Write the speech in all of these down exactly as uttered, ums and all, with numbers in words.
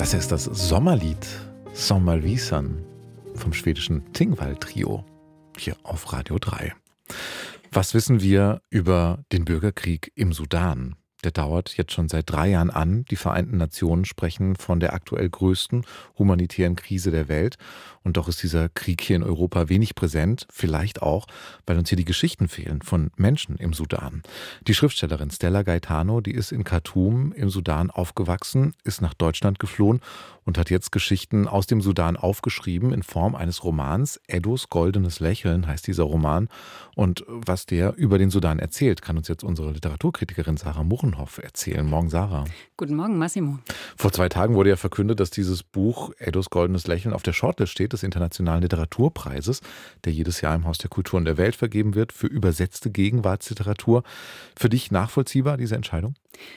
Das ist das Sommerlied Sommarvisan vom schwedischen Tingvall-Trio hier auf Radio drei. Was wissen wir über den Bürgerkrieg im Sudan? Der dauert jetzt schon seit drei Jahren an. Die Vereinten Nationen sprechen von der aktuell größten humanitären Krise der Welt. Und doch ist dieser Krieg hier in Europa wenig präsent. Vielleicht auch, weil uns hier die Geschichten fehlen von Menschen im Sudan. Die Schriftstellerin Stella Gaetano, die ist in Khartoum im Sudan aufgewachsen, ist nach Deutschland geflohen und hat jetzt Geschichten aus dem Sudan aufgeschrieben in Form eines Romans. Eddos goldenes Lächeln heißt dieser Roman. Und was der über den Sudan erzählt, kann uns jetzt unsere Literaturkritikerin Sarah Muchenhoff erzählen. Morgen, Sarah. Guten Morgen, Massimo. Vor zwei Tagen wurde ja verkündet, dass dieses Buch Eddos goldenes Lächeln auf der Shortlist steht des Internationalen Literaturpreises, der jedes Jahr im Haus der Kulturen der Welt vergeben wird für übersetzte Gegenwartsliteratur. Für dich nachvollziehbar, diese Entscheidung?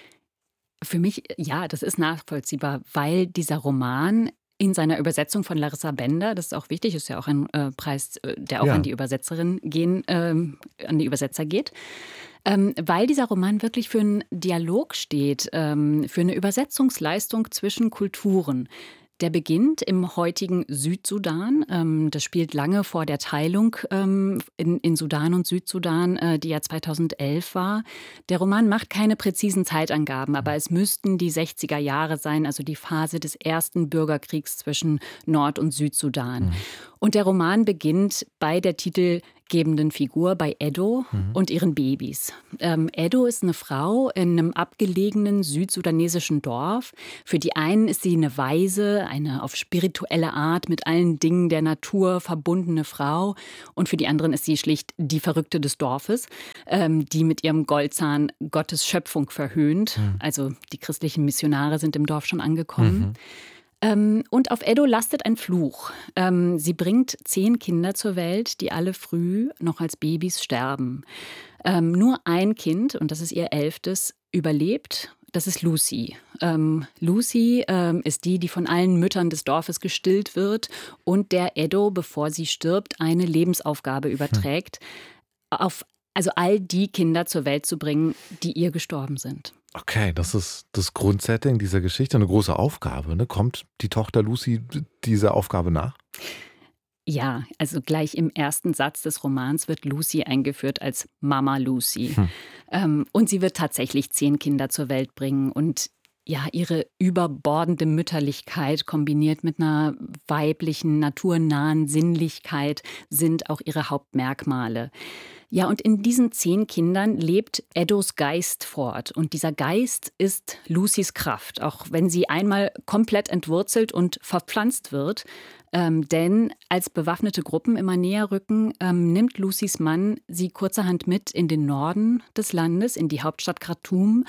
Für mich, ja, das ist nachvollziehbar, weil dieser Roman in seiner Übersetzung von Larissa Bender, das ist auch wichtig, ist ja auch ein äh, Preis, äh, der auch ja. an die Übersetzerin gehen, äh, an die Übersetzer geht, ähm, weil dieser Roman wirklich für einen Dialog steht, ähm, für eine Übersetzungsleistung zwischen Kulturen. Der beginnt im heutigen Südsudan. Ähm, das spielt lange vor der Teilung ähm, in, in Sudan und Südsudan, äh, die ja zweitausendelf war. Der Roman macht keine präzisen Zeitangaben, aber es müssten die sechziger Jahre sein, also die Phase des ersten Bürgerkriegs zwischen Nord- und Südsudan. Mhm. Und der Roman beginnt bei der titelgebenden Figur, bei Eddo mhm. und ihren Babys. Ähm, Eddo ist eine Frau in einem abgelegenen südsudanesischen Dorf. Für die einen ist sie eine Weise, eine auf spirituelle Art mit allen Dingen der Natur verbundene Frau. Und für die anderen ist sie schlicht die Verrückte des Dorfes, ähm, die mit ihrem Goldzahn Gottes Schöpfung verhöhnt. Mhm. Also die christlichen Missionare sind im Dorf schon angekommen. Mhm. Und auf Eddo lastet ein Fluch. Sie bringt zehn Kinder zur Welt, die alle früh noch als Babys sterben. Nur ein Kind, und das ist ihr elftes, überlebt. Das ist Lucy. Lucy ist die, die von allen Müttern des Dorfes gestillt wird und der Eddo, bevor sie stirbt, eine Lebensaufgabe überträgt, auf also all die Kinder zur Welt zu bringen, die ihr gestorben sind. Okay, das ist das Grundsetting dieser Geschichte, eine große Aufgabe. Ne? Kommt die Tochter Lucy dieser Aufgabe nach? Ja, also gleich im ersten Satz des Romans wird Lucy eingeführt als Mama Lucy. Hm. Ähm, und sie wird tatsächlich zehn Kinder zur Welt bringen. Und ja, ihre überbordende Mütterlichkeit kombiniert mit einer weiblichen, naturnahen Sinnlichkeit sind auch ihre Hauptmerkmale. Ja, und in diesen zehn Kindern lebt Eddos Geist fort. Und dieser Geist ist Lucys Kraft, auch wenn sie einmal komplett entwurzelt und verpflanzt wird. Ähm, denn als bewaffnete Gruppen immer näher rücken, ähm, nimmt Lucys Mann sie kurzerhand mit in den Norden des Landes, in die Hauptstadt Khartoum,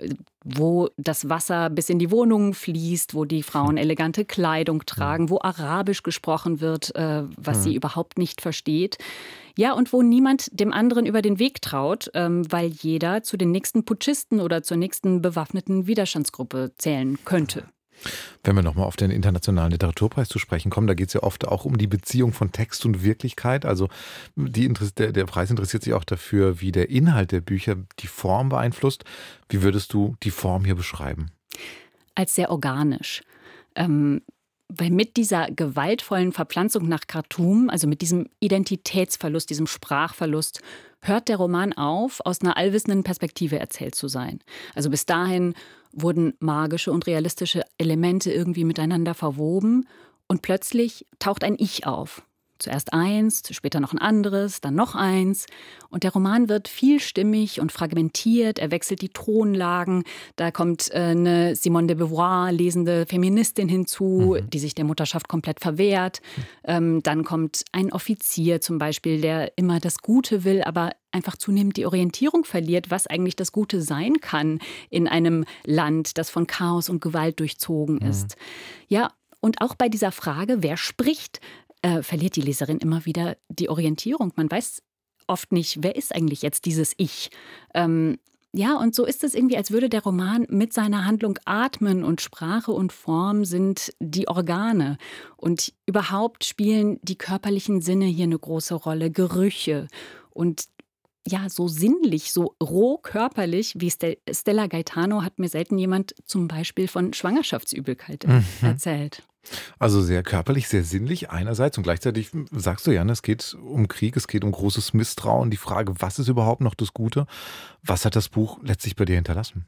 wo das Wasser bis in die Wohnungen fließt, wo die Frauen elegante Kleidung tragen, wo Arabisch gesprochen wird, äh, was mhm. sie überhaupt nicht versteht. Ja, und wo niemand dem anderen über den Weg traut, ähm, weil jeder zu den nächsten Putschisten oder zur nächsten bewaffneten Widerstandsgruppe zählen könnte. Wenn wir nochmal auf den Internationalen Literaturpreis zu sprechen kommen, da geht es ja oft auch um die Beziehung von Text und Wirklichkeit. Also die, der, der Preis interessiert sich auch dafür, wie der Inhalt der Bücher die Form beeinflusst. Wie würdest du die Form hier beschreiben? Als sehr organisch. Ähm Weil mit dieser gewaltvollen Verpflanzung nach Khartoum, also mit diesem Identitätsverlust, diesem Sprachverlust, hört der Roman auf, aus einer allwissenden Perspektive erzählt zu sein. Also bis dahin wurden magische und realistische Elemente irgendwie miteinander verwoben und plötzlich taucht ein Ich auf. Zuerst eins, später noch ein anderes, dann noch eins. Und der Roman wird vielstimmig und fragmentiert. Er wechselt die Tonlagen. Da kommt äh, eine Simone de Beauvoir lesende Feministin hinzu, mhm. die sich der Mutterschaft komplett verwehrt. Mhm. Ähm, dann kommt ein Offizier zum Beispiel, der immer das Gute will, aber einfach zunehmend die Orientierung verliert, was eigentlich das Gute sein kann in einem Land, das von Chaos und Gewalt durchzogen ist. Mhm. Ja, und auch bei dieser Frage, wer spricht, Äh, verliert die Leserin immer wieder die Orientierung. Man weiß oft nicht, wer ist eigentlich jetzt dieses Ich. Ähm, ja, und so ist es irgendwie, als würde der Roman mit seiner Handlung atmen und Sprache und Form sind die Organe. Und überhaupt spielen die körperlichen Sinne hier eine große Rolle, Gerüche. Und ja, so sinnlich, so roh körperlich wie Stella Gaetano hat mir selten jemand zum Beispiel von Schwangerschaftsübelkeit mhm. erzählt. Also sehr körperlich, sehr sinnlich einerseits und gleichzeitig sagst du ja, es geht um Krieg, es geht um großes Misstrauen. Die Frage, was ist überhaupt noch das Gute? Was hat das Buch letztlich bei dir hinterlassen?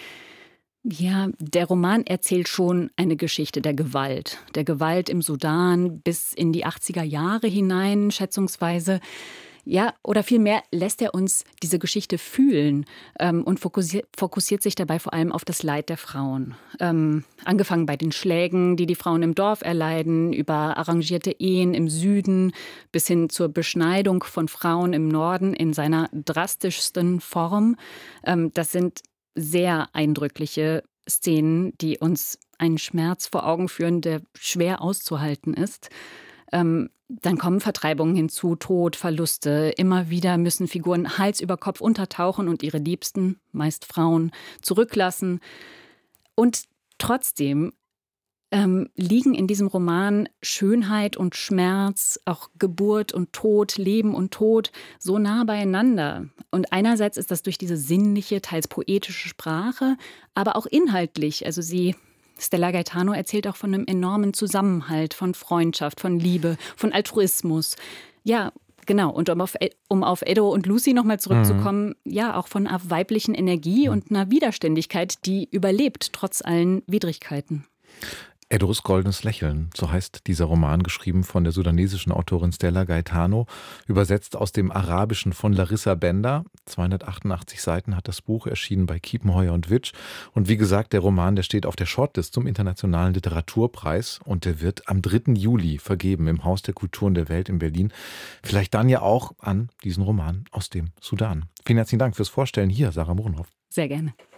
Ja, der Roman erzählt schon eine Geschichte der Gewalt. Der Gewalt im Sudan bis in die achtziger Jahre hinein, schätzungsweise. Ja, oder vielmehr lässt er uns diese Geschichte fühlen ähm, und fokussiert, fokussiert sich dabei vor allem auf das Leid der Frauen. Ähm, angefangen bei den Schlägen, die die Frauen im Dorf erleiden, über arrangierte Ehen im Süden bis hin zur Beschneidung von Frauen im Norden in seiner drastischsten Form. Ähm, das sind sehr eindrückliche Szenen, die uns einen Schmerz vor Augen führen, der schwer auszuhalten ist. Ähm, dann kommen Vertreibungen hinzu, Tod, Verluste. Immer wieder müssen Figuren Hals über Kopf untertauchen und ihre Liebsten, meist Frauen, zurücklassen. Und trotzdem ähm, liegen in diesem Roman Schönheit und Schmerz, auch Geburt und Tod, Leben und Tod so nah beieinander. Und einerseits ist das durch diese sinnliche, teils poetische Sprache, aber auch inhaltlich. Also sie Stella Gaetano erzählt auch von einem enormen Zusammenhalt, von Freundschaft, von Liebe, von Altruismus. Ja, genau. Und um auf, um auf Edo und Lucy nochmal zurückzukommen, mhm. ja, auch von einer weiblichen Energie mhm. und einer Widerständigkeit, die überlebt, trotz allen Widrigkeiten. Edos goldenes Lächeln, so heißt dieser Roman, geschrieben von der sudanesischen Autorin Stella Gaetano, übersetzt aus dem Arabischen von Larissa Bender. zweihundertachtundachtzig Seiten hat das Buch, erschienen bei Kiepenheuer und Witsch. Und wie gesagt, der Roman, der steht auf der Shortlist zum Internationalen Literaturpreis und der wird am dritten Juli vergeben im Haus der Kulturen der Welt in Berlin. Vielleicht dann ja auch an diesen Roman aus dem Sudan. Vielen herzlichen Dank fürs Vorstellen hier, Sarah Mohrenhoff. Sehr gerne.